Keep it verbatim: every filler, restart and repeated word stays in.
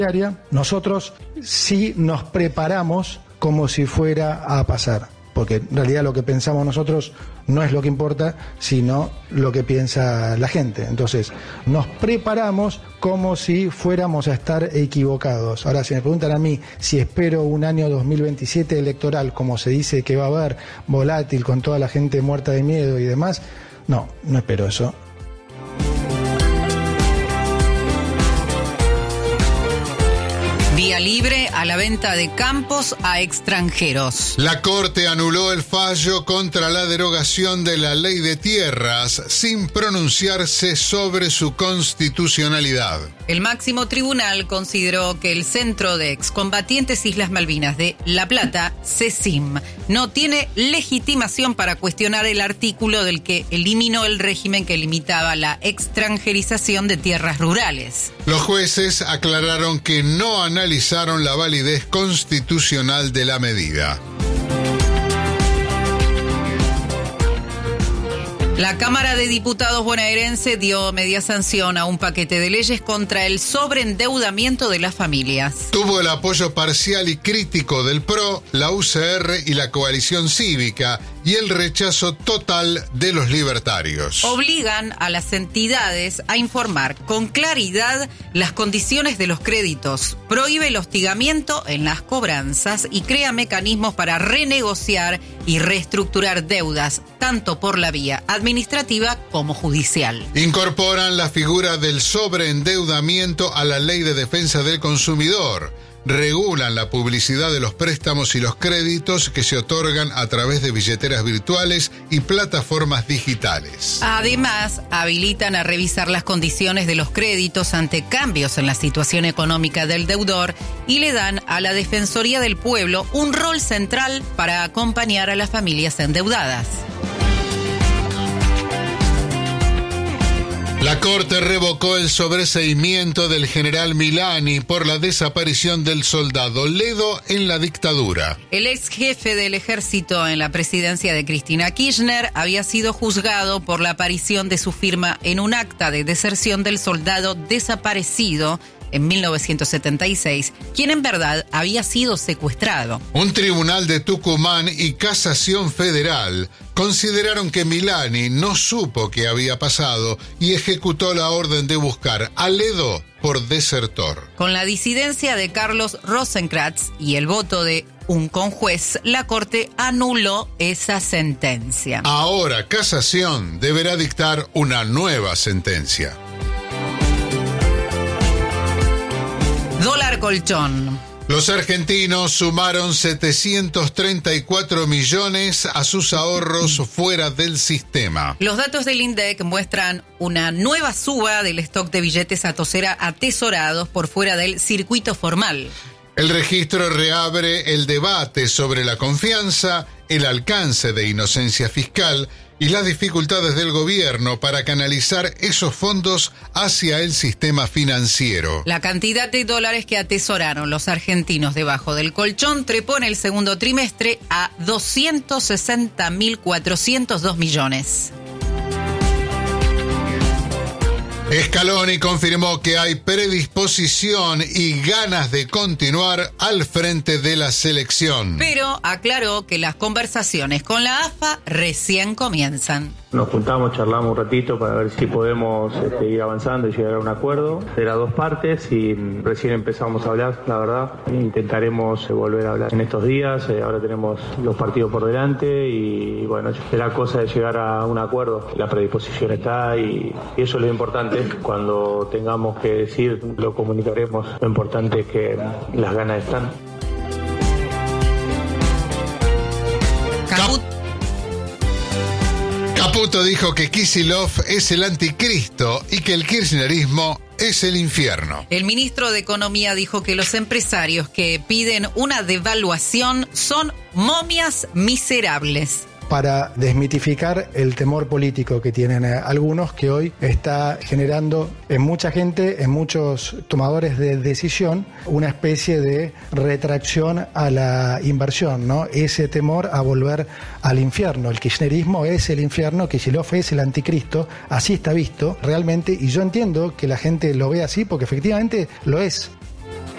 nosotros sí nos preparamos como si fuera a pasar, porque en realidad lo que pensamos nosotros no es lo que importa, sino lo que piensa la gente. Entonces, nos preparamos como si fuéramos a estar equivocados. Ahora, si me preguntan a mí si espero un año dos mil veintisiete electoral, como se dice que va a haber, volátil, con toda la gente muerta de miedo y demás, no, no espero eso. Vía libre a la venta de campos a extranjeros. La Corte anuló el fallo contra la derogación de la Ley de Tierras sin pronunciarse sobre su constitucionalidad. El máximo tribunal consideró que el Centro de Excombatientes Islas Malvinas de La Plata, CECIM, no tiene legitimación para cuestionar el artículo del que eliminó el régimen que limitaba la extranjerización de tierras rurales. Los jueces aclararon que no analizaron la validez constitucional de la medida. La Cámara de Diputados bonaerense dio media sanción a un paquete de leyes contra el sobreendeudamiento de las familias. Tuvo el apoyo parcial y crítico del P R O, la U C R y la coalición cívica, y el rechazo total de los libertarios. Obligan a las entidades a informar con claridad las condiciones de los créditos, prohíbe el hostigamiento en las cobranzas y crea mecanismos para renegociar y reestructurar deudas, tanto por la vía administrativa como judicial. Incorporan la figura del sobreendeudamiento a la Ley de Defensa del Consumidor. Regulan la publicidad de los préstamos y los créditos que se otorgan a través de billeteras virtuales y plataformas digitales. Además, habilitan a revisar las condiciones de los créditos ante cambios en la situación económica del deudor y le dan a la Defensoría del Pueblo un rol central para acompañar a las familias endeudadas. La Corte revocó el sobreseimiento del general Milani por la desaparición del soldado Ledo en la dictadura. El ex jefe del ejército en la presidencia de Cristina Kirchner había sido juzgado por la aparición de su firma en un acta de deserción del soldado desaparecido en mil novecientos setenta y seis, quien en verdad había sido secuestrado. Un tribunal de Tucumán y Casación Federal consideraron que Milani no supo qué había pasado y ejecutó la orden de buscar a Ledo por desertor. Con la disidencia de Carlos Rosenkrantz y el voto de un conjuez, la Corte anuló esa sentencia. Ahora Casación deberá dictar una nueva sentencia. Dólar colchón. Los argentinos sumaron setecientos treinta y cuatro millones a sus ahorros fuera del sistema. Los datos del INDEC muestran una nueva suba del stock de billetes atesorados por fuera del circuito formal. El registro reabre el debate sobre la confianza, el alcance de inocencia fiscal y las dificultades del gobierno para canalizar esos fondos hacia el sistema financiero. La cantidad de dólares que atesoraron los argentinos debajo del colchón trepó en el segundo trimestre a doscientos sesenta mil cuatrocientos dos millones. Scaloni confirmó que hay predisposición y ganas de continuar al frente de la selección. Pero aclaró que las conversaciones con la A F A recién comienzan. Nos juntamos, charlamos un ratito para ver si podemos este, ir avanzando y llegar a un acuerdo de las dos partes y recién empezamos a hablar, la verdad. Intentaremos eh, volver a hablar en estos días, eh, ahora tenemos los partidos por delante y bueno, será cosa de llegar a un acuerdo. La predisposición está y, y eso es lo importante. Cuando tengamos que decir, lo comunicaremos. Lo importante es que las ganas están. Caput. Caputo dijo que Kicillof es el anticristo y que el kirchnerismo es el infierno. El ministro de Economía dijo que los empresarios que piden una devaluación son momias miserables. Para desmitificar el temor político que tienen algunos, que hoy está generando en mucha gente, en muchos tomadores de decisión, una especie de retracción a la inversión, ¿no? Ese temor a volver al infierno. El kirchnerismo es el infierno, Kicillof es el anticristo, así está visto realmente, y yo entiendo que la gente lo ve así porque efectivamente lo es.